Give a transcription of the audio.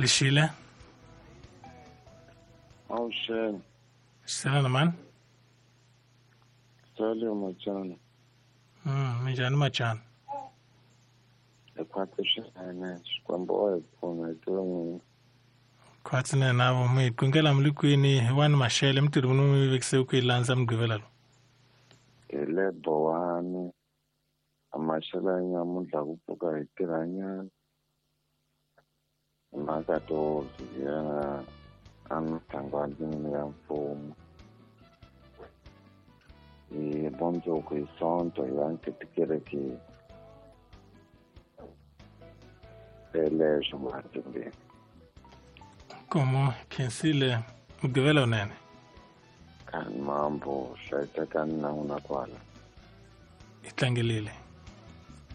Lishile. Awushela. Sala man. Sali umachana. Minjani machana? Ekwatshana kwamba wayiphuma etweni. Kwatsine nabo muyigqinkela mlikwini wani mashele mtiri bunu vekise ukuyilanza mgqivela lo. Elebo wami amashela nyamudla kuphuka itiranyana. Makato ya amtangwani ya mfumo. Bonzo kwisonto yanke tikereki. Elejo matimbe. Como kensile mgqivela nene? Kan mambo shaita kan na unakwala. Itlangelile.